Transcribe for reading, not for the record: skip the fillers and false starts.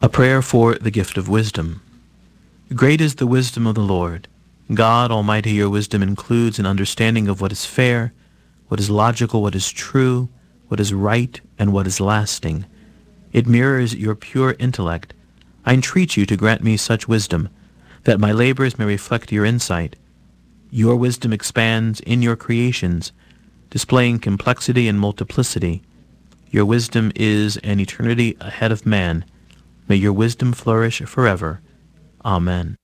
A prayer for the gift of wisdom. Great is the wisdom of the Lord. God Almighty, your wisdom includes an understanding of what is fair, what is logical, what is true, what is right, and what is lasting. It mirrors your pure intellect. I entreat you to grant me such wisdom, that my labors may reflect your insight. Your wisdom expands in your creations, displaying complexity and multiplicity. Your wisdom is an eternity ahead of man. May your wisdom flourish forever. Amen.